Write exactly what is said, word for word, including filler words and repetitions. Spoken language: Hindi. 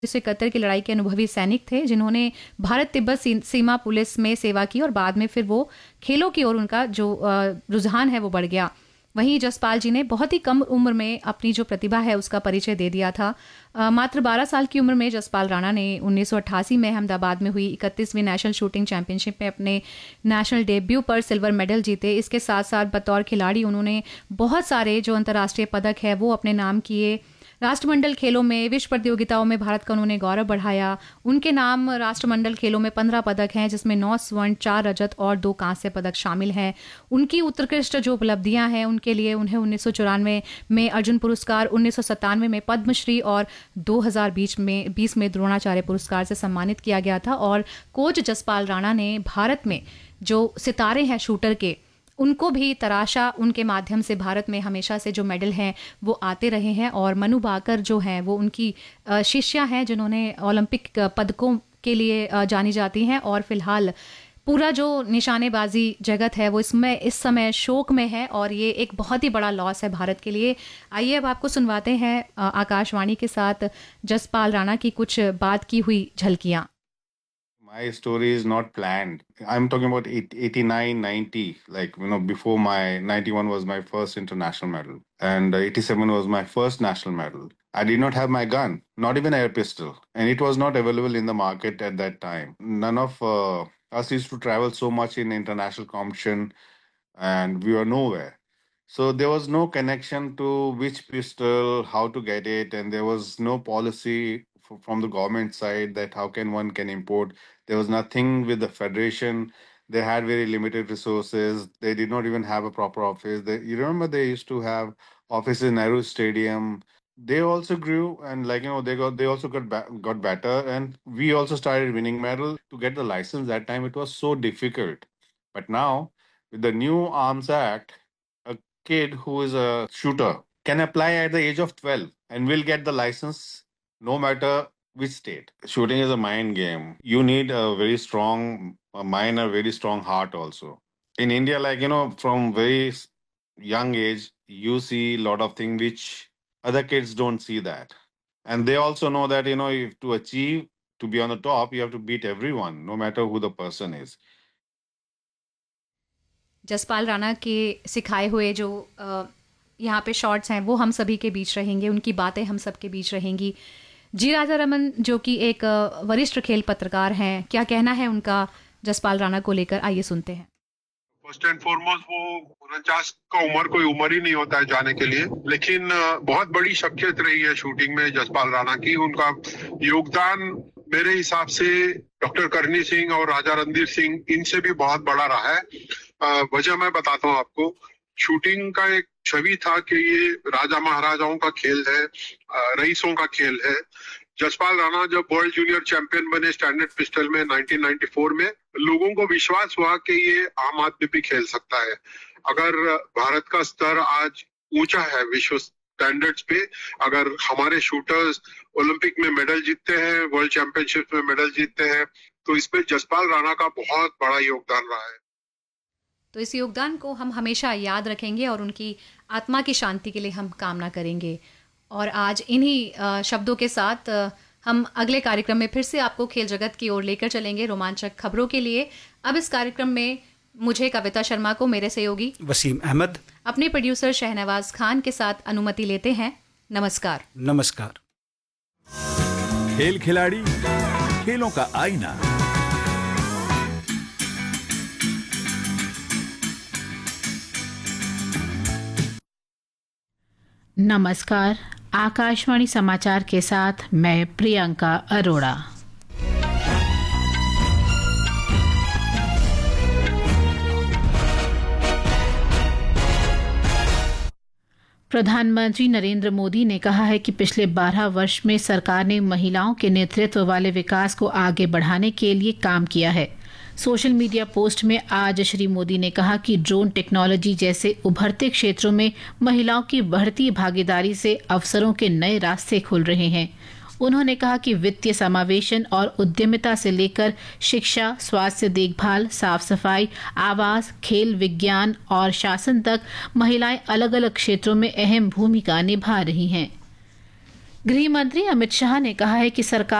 उन्नीस सौ इकहत्तर की लड़ाई के अनुभवी सैनिक थे जिन्होंने भारत तिब्बत सीमा पुलिस में सेवा की और बाद में फिर वो खेलों की ओर उनका जो रुझान है वो बढ़ गया। वहीं जसपाल जी ने बहुत ही कम उम्र में अपनी जो प्रतिभा है उसका परिचय दे दिया था। आ, मात्र बारह साल की उम्र में जसपाल राणा ने उन्नीस सौ अट्ठासी में अहमदाबाद में हुई इकतीसवीं नेशनल शूटिंग चैंपियनशिप में अपने नेशनल डेब्यू पर सिल्वर मेडल जीते। इसके साथ साथ बतौर खिलाड़ी उन्होंने बहुत सारे जो अंतर्राष्ट्रीय पदक है वो अपने नाम किए। राष्ट्रमंडल खेलों में विश्व प्रतियोगिताओं में भारत का उन्होंने गौरव बढ़ाया। उनके नाम राष्ट्रमंडल खेलों में पंद्रह पदक हैं जिसमें नौ स्वर्ण, चार रजत और दो कांस्य पदक शामिल हैं। उनकी उत्कृष्ट जो उपलब्धियां हैं उनके लिए उन्हें उन्नीस सौ चौरानवे में अर्जुन पुरस्कार, उन्नीस सौ सत्तानवे में पद्मश्री और दो हज़ार बीस में बीस में द्रोणाचार्य पुरस्कार से सम्मानित किया गया था। और कोच जसपाल राणा ने भारत में जो सितारे हैं शूटर के उनको भी तराशा। उनके माध्यम से भारत में हमेशा से जो मेडल हैं वो आते रहे हैं। और मनु भाकर जो हैं वो उनकी शिष्या हैं जिन्होंने ओलंपिक पदकों के लिए जानी जाती हैं। और फिलहाल पूरा जो निशानेबाजी जगत है वो इसमें इस समय शोक में है और ये एक बहुत ही बड़ा लॉस है भारत के लिए। आइए अब आपको सुनवाते हैं आकाशवाणी के साथ जसपाल राणा की कुछ बात की हुई झलकियां। My story is not planned. I'm talking about eighty-nine, ninety. Like, you know, before my ninety-one was my first international medal. And eighty-seven was my first national medal. I did not have my gun, not even an air pistol. And it was not available in the market at that time. None of uh, us used to travel so much in international competition. And we were nowhere. So there was no connection to which pistol, how to get it. And there was no policy from the government side that how can one can import. There was nothing with the federation. They had very limited resources. They did not even have a proper office. They, you remember they used to have offices in Nehru Stadium. They also grew and like, you know, they got, they also got, ba- got better. And we also started winning medal. To get the license that time, it was so difficult. But now with the new Arms Act, a kid who is a shooter can apply at the age of twelve and will get the license no matter which state. Shooting is a mind game. You need a very strong mind, a very strong heart also. In India, like, you know, from very young age, you see a lot of things which other kids don't see that. And they also know that, you know, if to achieve, to be on the top, you have to beat everyone, no matter who the person is. Jaspal Rana के सिखाए हुए जो यहाँ पे शॉट्स हैं वो हम सभी के बीच रहेंगे, उनकी बातें हम सब के बीच रहेंगी। जी राजा रमन जो कि एक वरिष्ठ खेल पत्रकार हैं, क्या कहना है उनका जसपाल राणा को लेकर, आइए सुनते हैं। फर्स्ट एंड फॉरमोस्ट वो उनचास का उम्र कोई उम्र ही नहीं होता है जाने के लिए, लेकिन बहुत बड़ी शख्सियत रही है शूटिंग में जसपाल राणा की। उनका योगदान मेरे हिसाब से डॉक्टर करनी सिंह और राजा रणधीर सिंह इनसे भी बहुत बड़ा रहा है। वजह मैं बताता हूँ आपको। शूटिंग का एक छवि था कि ये राजा महाराजाओं का खेल है, रईसों का खेल है। जसपाल राणा जब वर्ल्ड जूनियर चैंपियन बने स्टैंडर्ड पिस्टल में उन्नीस सौ चौरानवे में, लोगों को विश्वास हुआ कि ये आम आदमी भी खेल सकता है। अगर भारत का स्तर आज ऊंचा है विश्व स्टैंडर्ड्स पे, अगर हमारे शूटर्स ओलंपिक में मेडल जीतते हैं, वर्ल्ड चैंपियनशिप में मेडल जीतते हैं, तो इसमें जसपाल राणा का बहुत बड़ा योगदान रहा है। तो इस योगदान को हम हमेशा याद रखेंगे और उनकी आत्मा की शांति के लिए हम कामना करेंगे। और आज इन्हीं शब्दों के साथ हम अगले कार्यक्रम में फिर से आपको खेल जगत की ओर लेकर चलेंगे रोमांचक खबरों के लिए। अब इस कार्यक्रम में मुझे कविता शर्मा को मेरे सहयोगी वसीम अहमद, अपने प्रोड्यूसर शहनवाज खान के साथ अनुमति लेते हैं। नमस्कार। नमस्कार। खेल खिलाड़ी, खेलों का आईना। नमस्कार। आकाशवाणी समाचार के साथ मैं प्रियंका अरोड़ा। प्रधानमंत्री नरेंद्र मोदी ने कहा है कि पिछले बारह वर्ष में सरकार ने महिलाओं के नेतृत्व वाले विकास को आगे बढ़ाने के लिए काम किया है। सोशल मीडिया पोस्ट में आज श्री मोदी ने कहा कि ड्रोन टेक्नोलॉजी जैसे उभरते क्षेत्रों में महिलाओं की बढ़ती भागीदारी से अवसरों के नए रास्ते खुल रहे हैं। उन्होंने कहा कि वित्तीय समावेशन और उद्यमिता से लेकर शिक्षा, स्वास्थ्य देखभाल, साफ सफाई, आवास, खेल, विज्ञान और शासन तक महिलाएं अलग अलग क्षेत्रों में अहम भूमिका निभा रही हैं। गृह मंत्री अमित शाह ने कहा है कि सरकार